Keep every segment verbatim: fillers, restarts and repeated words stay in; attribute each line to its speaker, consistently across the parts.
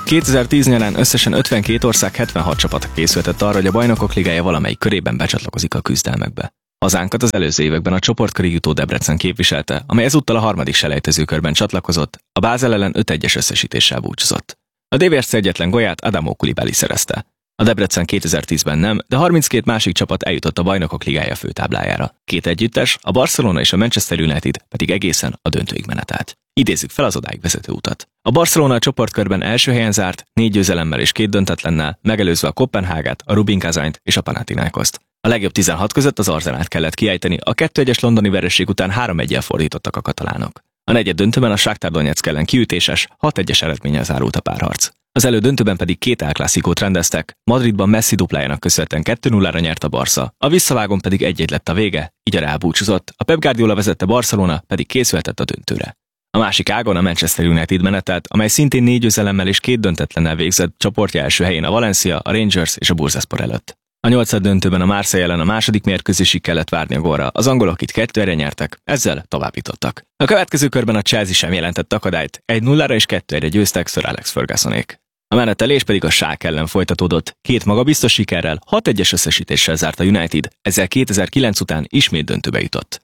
Speaker 1: kétezer-tíz nyarán összesen ötvenkét ország hetvenhat csapata készültett arra, hogy a Bajnokok Ligája valamelyik körében becsatlakozik a küzdelmekbe. Hazánkat az előző években a csoportkörig jutó Debrecen képviselte, amely ezúttal a harmadik selejtezőkörben csatlakozott, a Bázel ellen öt egyes összesítéssel búcsúzott. A dé vé es cé egyetlen gólját Adamo Coulibaly szerezte. A Debrecen kétezer-tízben nem, de harminckét másik csapat eljutott a Bajnokok Ligája főtáblájára. Két együttes, a Barcelona és a Manchester United pedig egészen a döntőig menetelt. Idézzük fel az odáig vezető utat. A Barcelona a csoportkörben első helyen zárt, négy győzelemmel és két döntetlennel, megelőzve a Kopenhágát, a Rubin Kazanyt és a Panathinaikoszt. A legjobb tizenhat között az Arzenát kellett kiejteni, a kettő egyes londoni vereség után három egyel fordítottak a katalánok. A negyed döntőben a Shakhtar Donetsk ellen kiütéses, hat egyes eredménnyel zárult a párharc. Az elődöntőben pedig két El Clasicót rendeztek, Madridban Messi duplájának köszönhetően kettő nullára nyert a Barca, a visszavágon pedig egy egy lett a vége, így a Real búcsúzott, a Pep Guardiola vezette Barcelona pedig készülhetett a döntőre. A másik ágon a Manchester United menetelt, amely szintén négy győzelemmel és két döntetlennel végzett, csoportja első helyén a Valencia, a Rangers és a Bursaspor előtt. A nyolcad döntőben a Marseille ellen a második mérkőzésig kellett várni a gólra, az angolok itt kettő egyre nyertek, ezzel tovább jutottak. A következő körben a Chelsea sem jelentett akadályt, egy nullára és kettő egyre győztek Sir Alex Fergusonék. A menetelés pedig a Schalke ellen folytatódott, két magabiztos sikerrel, hat egyes összesítéssel zárt a United, ezzel kétezer-kilenc után ismét döntőbe jutott.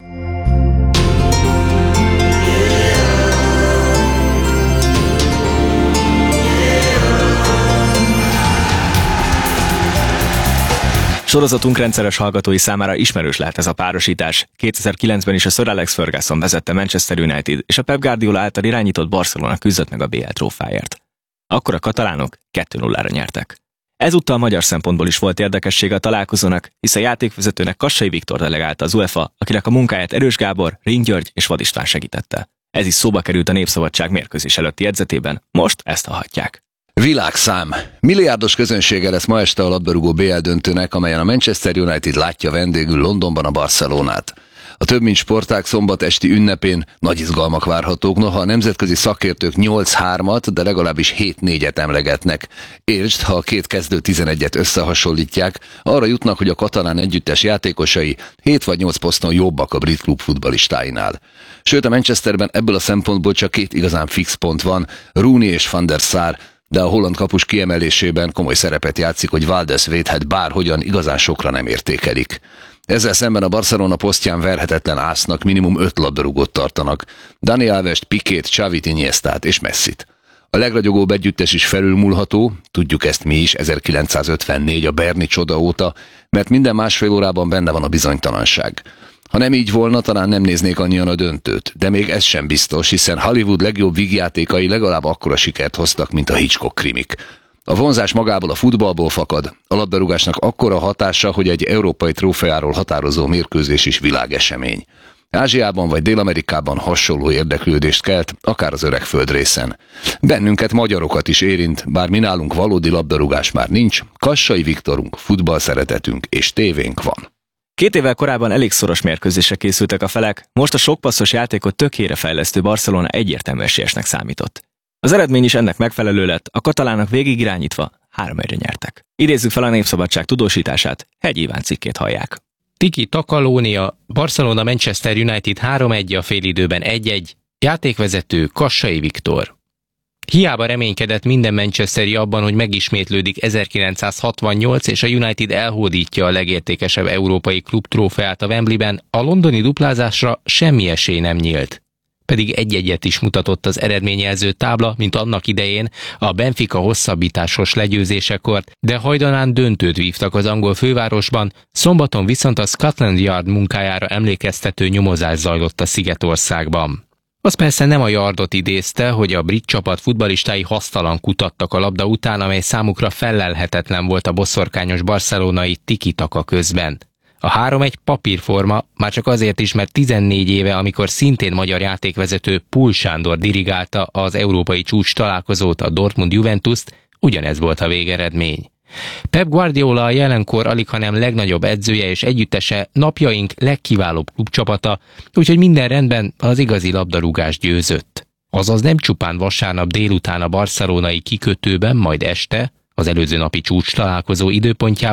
Speaker 1: Sorozatunk rendszeres hallgatói számára ismerős lehet ez a párosítás. kétezer-kilencben is a Sir Alex Ferguson vezette Manchester United és a Pep Guardiola által irányított Barcelona küzdött meg a bé el trófáért. Akkor a katalánok kettő nullára nyertek. Ezúttal magyar szempontból is volt érdekessége a találkozónak, hisz a játékvezetőnek Kassai Viktor delegálta az UEFA, akinek a munkáját Erős Gábor, Ring György és Vad István segítette. Ez is szóba került a Népszabadság mérkőzés előtti jegyzetében, most ezt hallhatják.
Speaker 2: Világszám. Milliárdos közönsége lesz ma este a labdarúgó bé el döntőnek, amelyen a Manchester United látja vendégül Londonban a Barcelonát. A több mint sportág szombat esti ünnepén nagy izgalmak várhatók, noha a nemzetközi szakértők nyolc hármat, de legalábbis hét négyet emlegetnek. Értsd, ha a két kezdő tizenegyet összehasonlítják, arra jutnak, hogy a katalán együttes játékosai hét vagy nyolc poszton jobbak a brit klub futballistáinál. Sőt, a Manchesterben ebből a szempontból csak két igazán fix pont van, Rooney és Van der Sar, de a holland kapus kiemelésében komoly szerepet játszik, hogy Valdez védhet bárhogyan, igazán sokra nem értékelik. Ezzel szemben a Barcelona posztján verhetetlen ásznak minimum öt labdarúgót tartanak, Dani Alvest, Pikét, Xavit, Iniestát és Messit. A legragyogóbb együttes is felülmúlható, tudjuk ezt mi is ezerkilencszázötvennégy a berni csoda óta, mert minden másfél órában benne van a bizonytalanság. Ha nem így volna, talán nem néznék annyian a döntőt, de még ez sem biztos, hiszen Hollywood legjobb vígjátékai legalább akkora sikert hoztak, mint a Hitchcock krimik. A vonzás magából a futballból fakad, a labdarúgásnak akkora hatása, hogy egy európai trófeáról határozó mérkőzés is világesemény. Ázsiában vagy Dél-Amerikában hasonló érdeklődést kelt, akár az öreg földrészen. Bennünket, magyarokat is érint, bár mi nálunk valódi labdarúgás már nincs, Kassai Viktorunk, futballszeretetünk és tévénk van.
Speaker 1: Két évvel korábban elég szoros mérkőzésre készültek a felek, most a sokpasszos játékot tökére fejlesztő Barcelona egyértelmű esélyesnek számított. Az eredmény is ennek megfelelő lett, a katalánok végig irányítva három egyre nyertek. Idézzük fel a Népszabadság tudósítását, Hegy Iván cikkét hallják.
Speaker 3: Tiki Takalónia, Barcelona Manchester United három egy a félidőben egy egy, játékvezető Kassai Viktor. Hiába reménykedett minden manchesteri abban, hogy megismétlődik ezerkilencszázhatvannyolc, és a United elhódítja a legértékesebb európai klub trófeát a Wembleyben, a londoni duplázásra semmi esély nem nyílt. Pedig egy-egyet is mutatott az eredményjelző tábla, mint annak idején a Benfica hosszabbításos legyőzésekor, de hajdanán döntőt vívtak az angol fővárosban, szombaton viszont a Scotland Yard munkájára emlékeztető nyomozás zajlott a Szigetországban. Az persze nem a Yardot idézte, hogy a brit csapat futballistái hasztalan kutattak a labda után, amely számukra fellelhetetlen volt a boszorkányos barcelonai tiki-taka közben. A három egy papírforma, már csak azért is, mert tizennégy éve, amikor szintén magyar játékvezető Pul Sándor dirigálta az európai csúcs találkozót, a Dortmund Juventust, ugyanez volt a végeredmény. Pep Guardiola a jelenkor alighanem legnagyobb edzője és együttese, napjaink legkiválóbb klubcsapata, úgyhogy minden rendben, az igazi labdarúgás győzött. Azaz nem csupán vasárnap délután a barcelonai kikötőben, majd este, az előző napi csúcs találkozó időpontjában,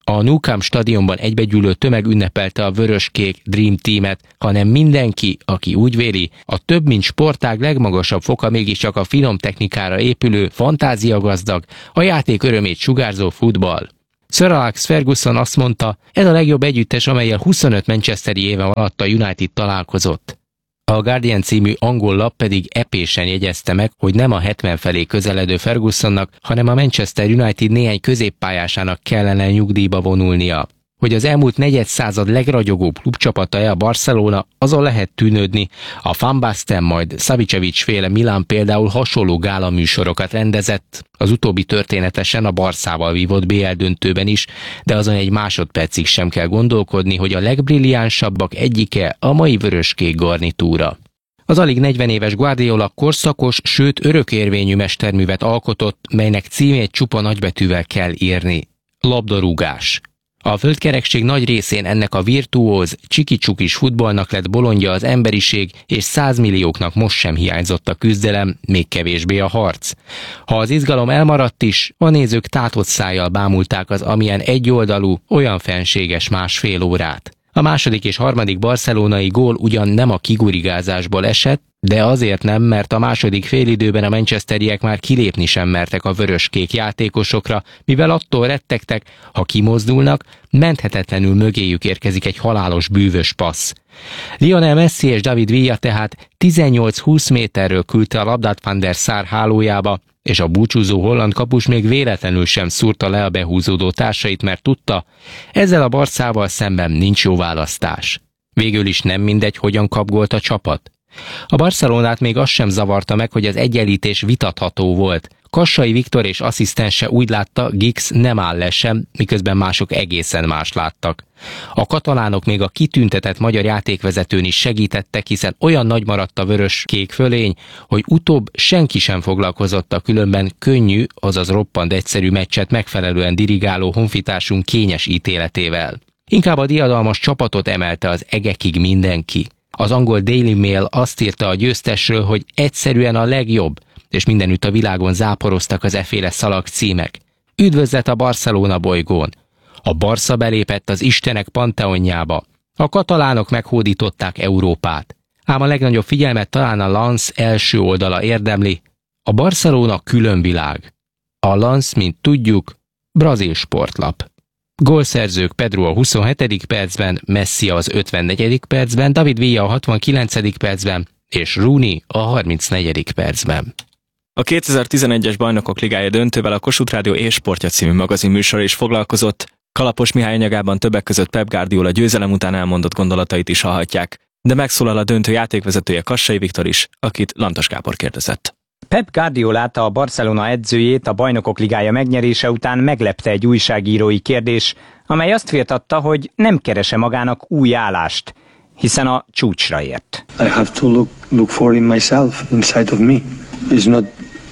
Speaker 3: A Nou Camp stadionban egybegyűlő tömeg ünnepelte a vöröskék Dream Teamet, hanem mindenki, aki úgy véli, a több mint sportág legmagasabb foka mégiscsak a finom technikára épülő, fantáziagazdag, a játék örömét sugárzó futball. Sir Alex Ferguson azt mondta, ez a legjobb együttes, amellyel huszonöt manchesteri éve alatt a United találkozott. A Guardian című angol lap pedig epésen jegyezte meg, hogy nem a hetven felé közeledő Fergusonnak, hanem a Manchester United néhány középpályásának kellene nyugdíjba vonulnia. Hogy az elmúlt negyedszázad legragyogóbb klubcsapata-e a Barcelona, azon lehet tűnődni. A Van Basten majd Savicevic féle Milán például hasonló gála műsorokat rendezett, az utóbbi történetesen a Barszával vívott bé el döntőben is, de azon egy másodpercig sem kell gondolkodni, hogy a legbrilliánsabbak egyike a mai vöröskék garnitúra. Az alig negyven éves Guardiola korszakos, sőt örökérvényű mesterművet alkotott, melynek címét csupa nagybetűvel kell írni. Labdarúgás. A földkerekség nagy részén ennek a virtuóz, csiki-csukis futballnak lett bolondja az emberiség, és százmillióknak most sem hiányzott a küzdelem, még kevésbé a harc. Ha az izgalom elmaradt is, a nézők tátott szájjal bámulták az amilyen egyoldalú, olyan fenséges másfél órát. A második és harmadik barcelonai gól ugyan nem a kigurigázásból esett, de azért nem, mert a második félidőben a manchesteriek már kilépni sem mertek a vöröskék játékosokra, mivel attól rettegtek, ha kimozdulnak, menthetetlenül mögéjük érkezik egy halálos bűvös passz. Lionel Messi és David Villa tehát tizennyolc-húsz méterről küldte a labdát Van der Sar hálójába, és a búcsúzó holland kapus még véletlenül sem szúrta le a behúzódó társait, mert tudta, ezzel a Barszával szemben nincs jó választás. Végül is nem mindegy, hogyan kap gólt a csapat. A Barcelonát még az sem zavarta meg, hogy az egyenlítés vitatható volt. Kassai Viktor és asszisztense úgy látta, Giggs nem áll le sem, miközben mások egészen más láttak. A katalánok még a kitüntetett magyar játékvezetőn is segítettek, hiszen olyan nagy maradt a vörös-kék fölény, hogy utóbb senki sem foglalkozott a különben könnyű, azaz roppant egyszerű meccset megfelelően dirigáló honfitársunk kényes ítéletével. Inkább a diadalmas csapatot emelte az egekig mindenki. Az angol Daily Mail azt írta a győztesről, hogy egyszerűen a legjobb, és mindenütt a világon záporoztak az efféle szalag címek. Üdvözlet a Barcelona bolygón! A Barca belépett az istenek panteonjába. A katalánok meghódították Európát. Ám a legnagyobb figyelmet talán a Lance első oldala érdemli. A Barcelona külön világ. A Lance, mint tudjuk, brazil sportlap. Gólszerzők Pedro a huszonhetedik percben, Messi az ötvennegyedik percben, David Villa a hatvankilencedik percben, és Rooney a harmincnegyedik percben.
Speaker 1: A kétezer-tizenegyes Bajnokok Ligája döntővel a Kossuth Rádió e-sportja című magazinműsor is foglalkozott. Kalapos Mihály anyagában többek között Pep Guardiola győzelem után elmondott gondolatait is hallhatják, de megszólal a döntő játékvezetője Kassai Viktor is, akit Lantos Gábor kérdezett.
Speaker 4: Pep Guardiolát, a Barcelona edzőjét a Bajnokok Ligája megnyerése után meglepte egy újságírói kérdés, amely azt firtatta, hogy nem kerese magának új állást, hiszen a csúcsra ért.
Speaker 5: I have to look, look for in myself, inside of me. It's not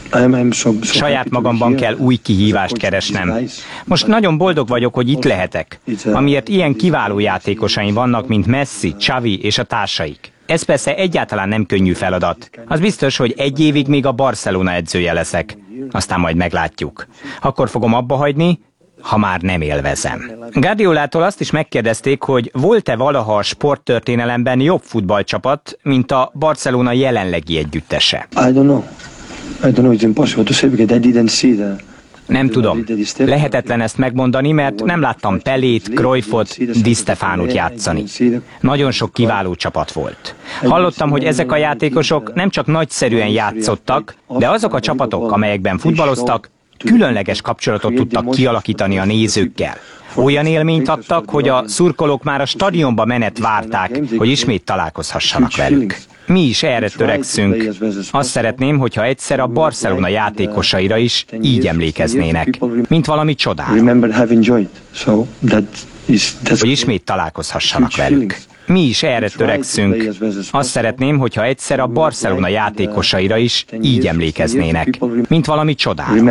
Speaker 4: Saját magamban kell új kihívást keresnem. Most nagyon boldog vagyok, hogy itt lehetek, amiért ilyen kiváló játékosaim vannak, mint Messi, Xavi és a társaik. Ez persze egyáltalán nem könnyű feladat. Az biztos, hogy egy évig még a Barcelona edzője leszek. Aztán majd meglátjuk. Akkor fogom abba hagyni, ha már nem élvezem. Guardiolától azt is megkérdezték, hogy volt-e valaha a sporttörténelemben jobb futballcsapat, mint a Barcelona jelenlegi együttese.
Speaker 5: I don't know. I don't know, it's impossible to say because I didn't see the...
Speaker 4: Nem tudom. Lehetetlen ezt megmondani, mert nem láttam Pelét, Cruyffot, Di Stefánót játszani. Nagyon sok kiváló csapat volt. Hallottam, hogy ezek a játékosok nem csak nagyszerűen játszottak, de azok a csapatok, amelyekben futballoztak, különleges kapcsolatot tudtak kialakítani a nézőkkel. Olyan élményt adtak, hogy a szurkolók már a stadionba menet várták, hogy ismét találkozhassanak velük. Mi is erre törekszünk. Azt szeretném, hogyha egyszer a Barcelona játékosaira is így emlékeznének, mint valami csodára. Hogy ismét találkozhassanak velük. Mi is erre törekszünk. Azt szeretném, hogyha egyszer a Barcelona játékosaira is így emlékeznének, mint valami csodára.